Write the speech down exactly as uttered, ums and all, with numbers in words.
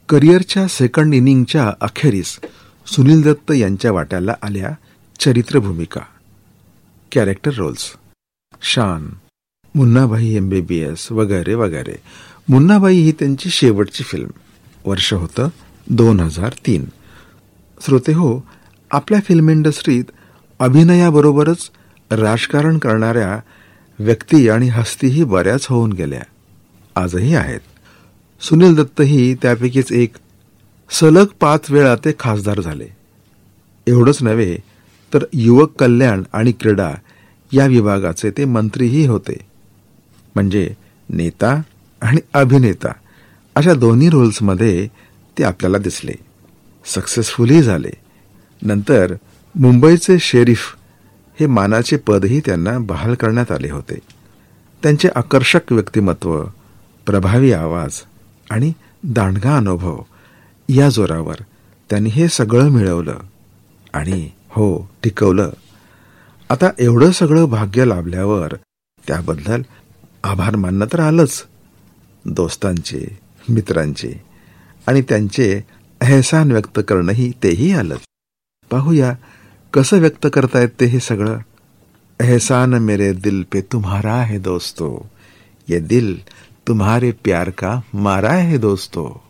करिअरच्या सेकंड इनिंगच्या अखेरीस सुनील दत्त यांच्या वाट्याला आल्या चरित्र भूमिका, कॅरेक्टर रोल्स. शान, मुन्नाभाई एमबीबीएस वगैरे वगैरे. मुन्नाभाई ही त्यांची शेवटची फिल्म. वर्ष होतं दोन हजार तीन. श्रोते हो, आपल्या फिल्म इंडस्ट्रीत अभिनयाबरोबरच राजकारण करणाऱ्या व्यक्ती आणि हस्तीही बऱ्याच होऊन गेल्या, आजही आहेत. सुनील दत्तही त्यापैकीच एक. सलग पाच वेळा ते खासदार झाले. एवढंच नव्हे तर युवक कल्याण आणि क्रीडा या विभागाचे ते मंत्रीही होते. म्हणजे नेता आणि अभिनेता अशा दोन्ही रोल्समध्ये ते आपल्याला दिसले. सक्सेसफुलही झाले. नंतर मुंबईचे शेरीफ हे मानाचे पदही त्यांना बहाल करण्यात आले होते. त्यांचे आकर्षक व्यक्तिमत्व, प्रभावी आवाज आणि दांडगा अनुभव या जोरावर त्यांनी हे सगळं मिळवलं आणि हो टिकवलं. आता एवढं सगळं भाग्य लाभल्यावर त्याबद्दल आभार मानणं तर आलंच, दोस्तांचे, मित्रांचे, आणि त्यांचे एहसान व्यक्त करणंही तेही आलंच. पाहूया कसं व्यक्त करतायत ते हे सगळं. एहसान मेरे दिल पे तुम्हारा है दोस्तों, ये दिल तुम्हारे प्यार का मारा है दोस्तों.